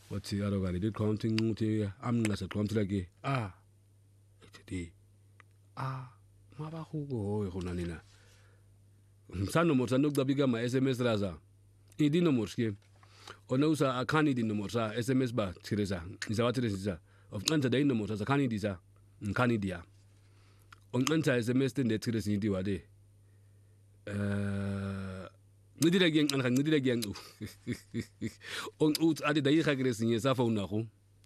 wathi arogani dikhomthi ncuthi amnqasa khomthla ke ethi mabahuko hoye gona nina msano mo tsano kubika ma SMS raza idi no morske ona usa akhani di no morsa SMS ba tireza ngizawathireza of qanza dai no morsa akhani diza nkhani dia on qanza SMS de tireza ndi wade ngidile ke ngidile ke on ut ade dai khagre sinye sa phone nago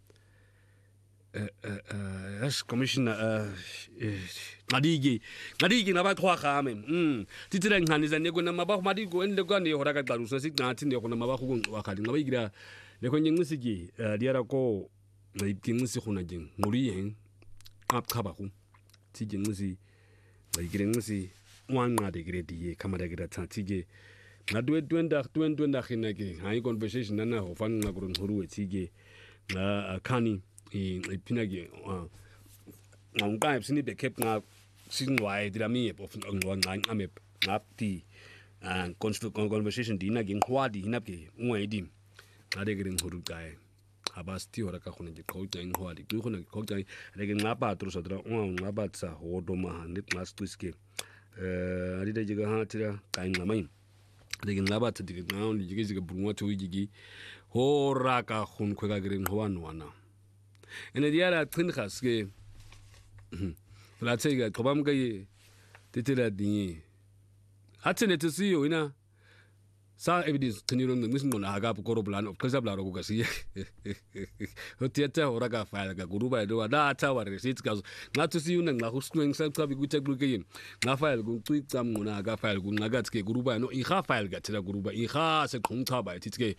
as commissioner ngadiki nabathwa game titsela nganisa nekona mabago madiko enle kwa ne hora ka tlarusa sitnathi ne gona mabago go nqwa khali ngaba ikira le go nyengisi ke diara ko ngayipingisi gona jeng ngori yeng apkhaba go tijengisi bayikire ngisi wanqa de grade ye kamera ke thathi ke ngadwe 20 khina ke hayi conversation nana ho fanqa go nqhuruwe tike khani iphina ke ngqa sini be cap nga sinqwaye dilami of ngqwa me ngapti conversation dina ke ngqwadi hinapke ungwedi ngade ke ngqhuru qae abasti hora ka khona ke qhawtsa ngqwadi ke khona ke qhawtsa le ke ngapa tro sotra ngabatsa hodo ma ne ngasqiske adida jiga ha tira ka ngamai le ke ngabatsa dige ngaon dige burungwa to wigi hora ka khon khweka ke ngwana ene diara trinkhas ke la tsega qobam ke titela dingi hatsene tsiyo ina sa evidence tiniro ngingona haka bukoro plan of kaza blaro ku kasi hotiata ora ka file ka guruba do data wa receipts ka ngathi siyuna ngahusnwe ngisachabi ku technique yini nga file ku cicam ngona ka file ku ngakathi ke guruba no i file ka thela guruba i seqhumchaba ithi ke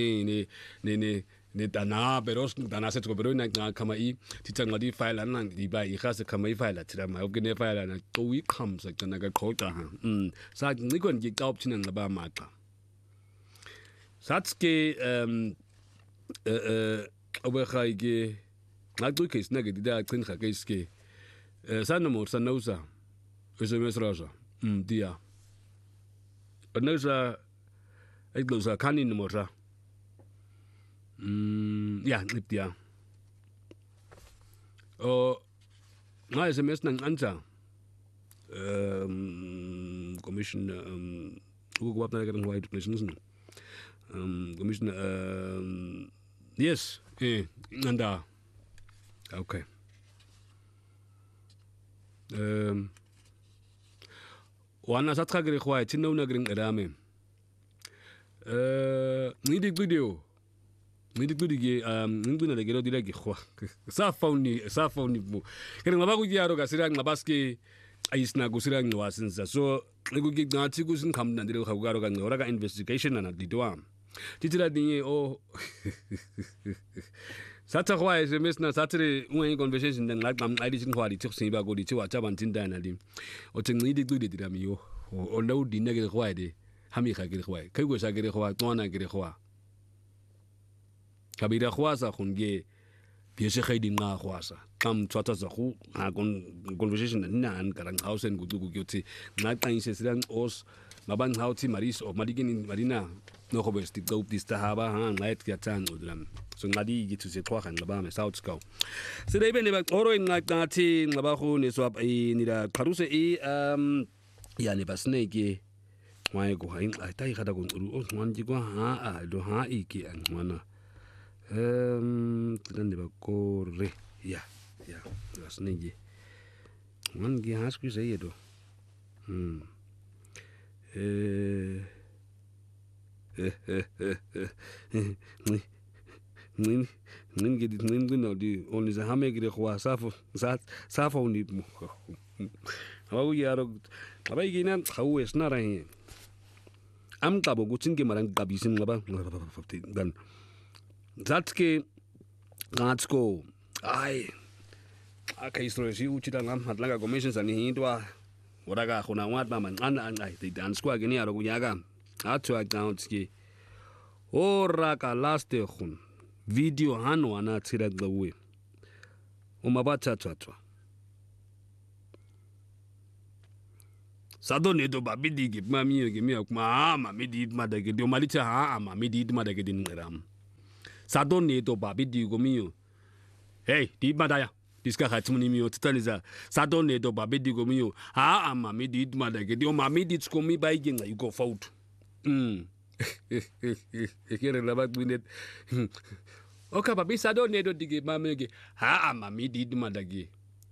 ne dana beros dana setho bero ina khama I titha ngadi file ana ndiba i khama I file athira ma ukene file ana qowi qhamsa cana ka qhoqa sa nciko nje xa uphina ngaba maxa satske obekhaike ngacuke isinake dida achinga ke iske sanomor sanosa SMS raza dia anosa eglosa khani nomora ya ngipdia nga SMS nang anja commission ukuwapna ke ngwai nations commissioner yes nganda okay wana sathagere khwa thina unagring rame ngidi video ke ngicina lekelo dila ke khwa sa phone bu kere ngaba ku diaro ka sira ngabaske ayisina kusira ngwasinza so ekuke ngathi kusinkamna ndile khakukaro ka ngora ka investigation na didwa titira dinye satha khwa SMS na sathire unga conversation ngaqam ali sinkhwali thikusiba ko dithi wathaba ntindana li othi ngidi cide diramiyo o lo dinne ke khwa de hami kha ke khwa kai go sa ke khwa tsona ke khwa kabira khwasa khunge biese khaydi nga khwasa kam tswatsa za khu ha conversation na an karang hausen gudugu gyothi ngaqayise silang os maban hauthi maris of madigini marina no khobesti go distahaba ha ngait kyatsan udram so ngadi gitu se khwa khan ngaba me south scout sele bene ba qoro ingaqathi ngaba khu ne swap nira qharuse yani basneke ngwaye go ha inqayi khada go nguru ongwanji kwa ha do ha iki angwana tende bakore ya asnege ngi hasku seyedo ngi dit no di on is a hamegre khwa safo ni awu yaro abayina khawe snara he am qabo kutsinge marang qabisin ngaba dan zatke ngatsko ai akaistrosi uchita ngam hatlanga commissions ani hindwa oraga khona ngwat ba manqana anqai de dance kwa ke ni aro kunyaka athu accounts ke oraka last khun video hano ana tsira gwe uma bathathatwa sado ne do babidi ke mami ke mi akuma mami di madake do malitha ha mami di madake din ngiram Sadone to babi di gomio. Hey, di madaya. Diska hatmuni mio titaniza. Sadone to babi di gomio. Ha mami di madage. Di mami di tskomi by ginga you go fout. Here la bag winet. Oka babi sadone to dige mamege. Ha mami di madage.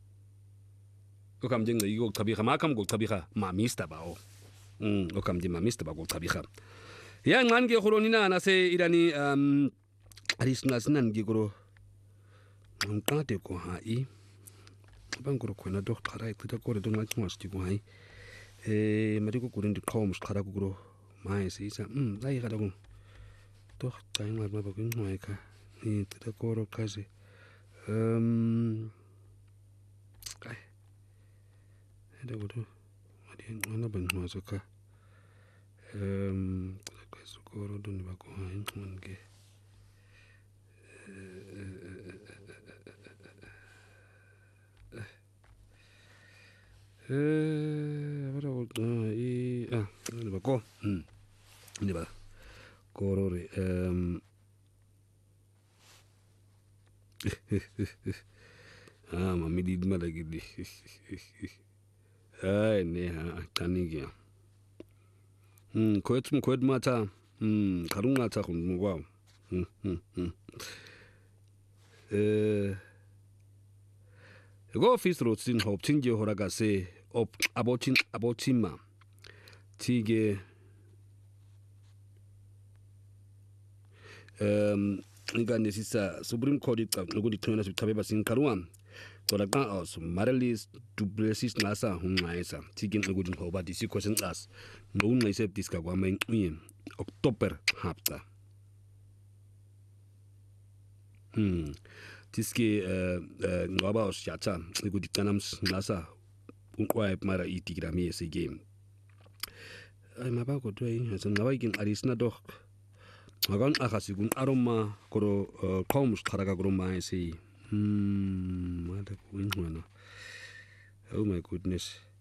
Okam jenga you go tabiha makam go tabiha mamista bao. Okam di mamista ba go tabiha. Ya ngange khoronina na se irani arisna sinan gigoro ngate ko hai bangoro ko na dok khara ikita ko do ngati masti ko hai mari ko kurin dikhom khara ko gro mai se isa dai khara ko to tai ngar ba ko ngoi ka ni tita ko ro kaze kai da ko do mari ngana ban ma so ka ko ro do ni ba ko hai ngonge ini bako ini ba korore mami di mana lagi di ini tanigi koet mata karung mata kun wow go office road sin hop tinge horaga se op abotima tige ngane sisa Supreme Court ngudi thona sithabe basin karwa tola ka os Marilis Duplessis nasa hungaisa tige ngudi hoba disi question as no ngise diska kwa mai October hapta tiske ngaba osyacha ngudi tanams nasa unkwa mara itigrami ese game ay mabako twai hasan ngaba ikin arisna dok agan akasigun aroma koro qomus kharaga groma ese mada ko inwana oh my goodness